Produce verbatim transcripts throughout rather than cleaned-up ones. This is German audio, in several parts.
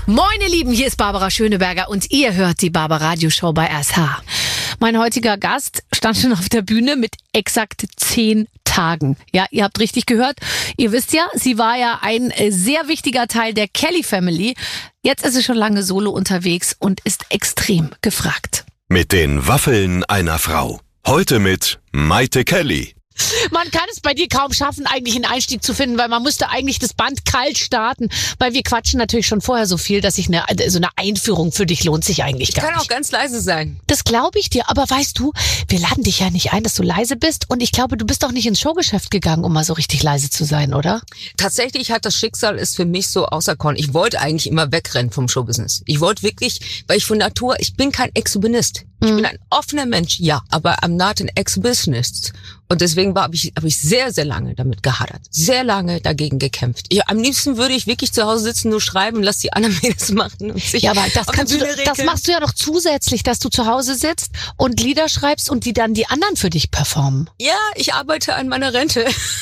Moin ihr Lieben, hier ist Barbara Schöneberger und ihr hört die Barbara Radio Show bei R S H. Mein heutiger Gast stand schon auf der Bühne mit exakt zehn Tagen. Ja, ihr habt richtig gehört. Ihr wisst ja, sie war ja ein sehr wichtiger Teil der Kelly Family. Jetzt ist sie schon lange solo unterwegs und ist extrem gefragt. Mit den Waffeln einer Frau. Heute mit Maite Kelly. Man kann es bei dir kaum schaffen, eigentlich einen Einstieg zu finden, weil man müsste eigentlich das Band kalt starten, weil wir quatschen natürlich schon vorher so viel, dass sich eine, so eine Einführung für dich lohnt sich eigentlich gar nicht. Ich kann auch ganz leise sein. Das glaube ich dir, aber weißt du, wir laden dich ja nicht ein, dass du leise bist und ich glaube, du bist auch nicht ins Showgeschäft gegangen, um mal so richtig leise zu sein, oder? Tatsächlich hat das Schicksal es für mich so auserkoren. Ich wollte eigentlich immer wegrennen vom Showbusiness. Ich wollte wirklich, weil ich von Natur, ich bin kein Exhibitionist. Ich bin ein offener Mensch, ja, aber I'm not an exhibitionist. Und deswegen habe ich, hab ich sehr, sehr lange damit gehadert. Sehr lange dagegen gekämpft. Ja, am liebsten würde ich wirklich zu Hause sitzen, nur schreiben, lass die anderen Mädels machen. Und sich ja, aber das, kannst du, das machst du ja noch zusätzlich, dass du zu Hause sitzt und Lieder schreibst und die dann die anderen für dich performen. Ja, ich arbeite an meiner Rente.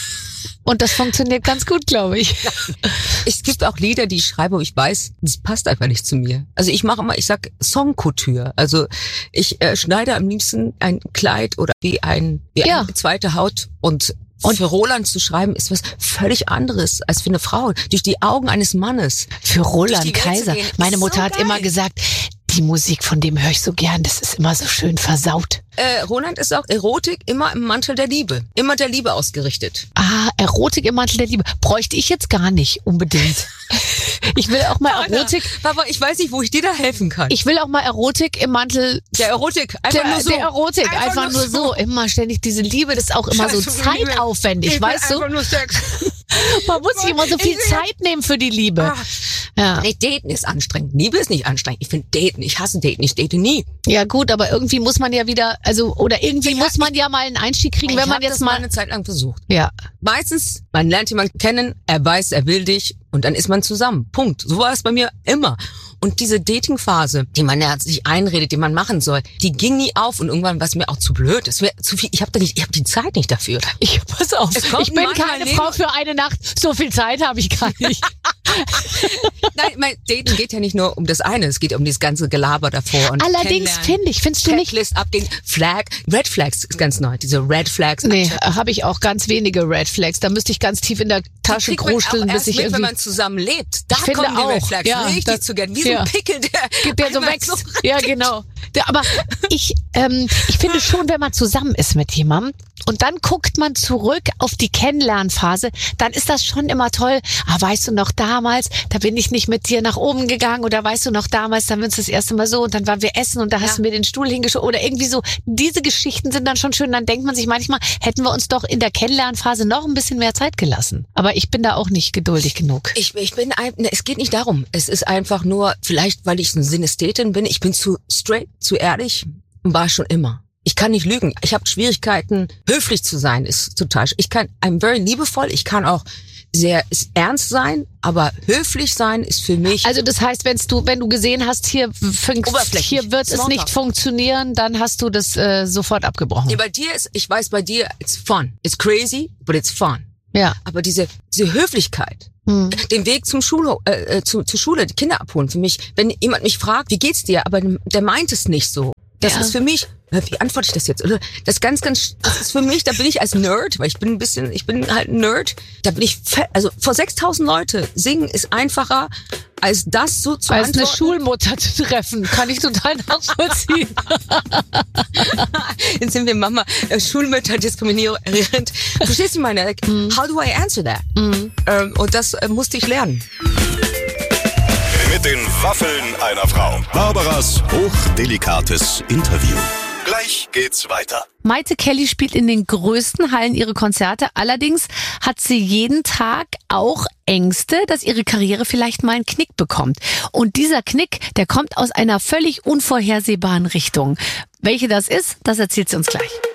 Und das funktioniert ganz gut, glaube ich. Es gibt auch Lieder, die ich schreibe, wo ich weiß, das passt einfach nicht zu mir. Also ich mache immer, ich sag Songcouture. Also ich äh, schneide am liebsten ein Kleid oder wie ein wie ja. eine zweite Haut und Und für Roland zu schreiben, ist was völlig anderes als für eine Frau. Durch die Augen eines Mannes. Für Roland Kaiser. Meine Mutter so hat geil. immer gesagt, die Musik von dem höre ich so gern. Das ist immer so schön versaut. Äh, Roland ist auch Erotik immer im Mantel der Liebe. Immer der Liebe ausgerichtet. Ah, Erotik im Mantel der Liebe. Bräuchte ich jetzt gar nicht unbedingt. Ich will auch mal Erotik. Papa, ich weiß nicht, wo ich dir da helfen kann. Ich will auch mal Erotik im Mantel. Der Erotik, einfach der, nur so. Der Erotik, einfach, einfach nur so. so. Immer ständig diese Liebe, das ist auch immer Scheiße, so zeitaufwendig, ich weißt du? Nur Sex. Man muss sich immer so viel Zeit nehmen für die Liebe. Ach, ja. Nee, daten ist anstrengend. Liebe ist nicht anstrengend. Ich finde daten, ich hasse daten, ich date nie. Ja gut, aber irgendwie muss man ja wieder, also, oder irgendwie ich muss man ja mal einen Einstieg kriegen, ich wenn man jetzt das mal eine Zeit lang versucht. Ja. Meistens, man lernt jemanden kennen, er weiß, er will dich und dann ist man zusammen. Punkt. So war es bei mir immer. Und diese Dating-Phase, die man ja sich einredet, die man machen soll, die ging nie auf und irgendwann war es mir auch zu blöd. Es wäre zu viel. Ich habe da nicht, ich habe die Zeit nicht dafür. Ich pass auf. Ich bin keine Frau für eine Nacht. So viel Zeit habe ich gar nicht. Nein, mein Daten geht ja nicht nur um das eine, es geht um dieses ganze Gelaber davor. Und allerdings finde ich, findest du nicht? Checklist abgehen, Flag, Red Flags ist ganz neu, diese Red Flags. Nee, habe ich auch ganz wenige Red Flags. Da müsste ich ganz tief in der Tasche krusteln, bis ich mit, irgendwie... wenn man zusammen lebt, da ich kommen die auch. Red Flags ja, richtig das, zu gern. Wie so ja. ein Pickel, der, der so wächst. So ja, genau. Der, aber ich, ähm, ich finde schon, wenn man zusammen ist mit jemandem und dann guckt man zurück auf die Kennenlernphase, dann ist das schon immer toll. Ah, weißt du noch damals, da bin ich nicht mit dir nach oben gegangen oder weißt du noch damals, dann wir uns das erste Mal so und dann waren wir essen und da hast ja. du mir den Stuhl hingeschoben oder irgendwie so. Diese Geschichten sind dann schon schön. Dann denkt man sich manchmal, hätten wir uns doch in der Kennenlernphase noch ein bisschen mehr Zeit gelassen. Aber ich bin da auch nicht geduldig genug. Ich, ich bin ein, ne, es geht nicht darum. Es ist einfach nur, vielleicht weil ich eine Synästhetin bin, ich bin zu straight, zu ehrlich, war schon immer. Ich kann nicht lügen. Ich habe Schwierigkeiten, höflich zu sein, ist total. Ich kann, I'm very liebevoll. Ich kann auch sehr ist ernst sein, aber höflich sein ist für mich. Also das heißt, wenn's du, wenn du gesehen hast, hier, hier wird es nicht funktionieren, dann hast du das äh, sofort abgebrochen. Nee, bei dir ist, ich weiß, bei dir, it's fun. It's crazy, but it's fun. Ja. Aber diese, diese Höflichkeit, hm. den Weg zum Schule, äh, zu, zur Schule, die Kinder abholen für mich, wenn jemand mich fragt, wie geht's dir, aber der meint es nicht so. Das ja. ist für mich, wie antworte ich das jetzt? Oder das ganz, ganz, das ist für mich, da bin ich als Nerd, weil ich bin ein bisschen, ich bin halt ein Nerd, da bin ich, fe- also vor sechstausend Leute singen ist einfacher, als das so zu als antworten. Als eine Schulmutter zu treffen, kann ich total nachvollziehen. Jetzt sind wir Mama, äh, Schulmütter diskriminierend. Verstehst du meine, like, mm. how do I answer that? Mm. Ähm, und das äh, musste ich lernen. Mit den Waffeln einer Frau. Barbaras hochdelikates Interview. Gleich geht's weiter. Maite Kelly spielt in den größten Hallen ihre Konzerte. Allerdings hat sie jeden Tag auch Ängste, dass ihre Karriere vielleicht mal einen Knick bekommt. Und dieser Knick, der kommt aus einer völlig unvorhersehbaren Richtung. Welche das ist, das erzählt sie uns gleich.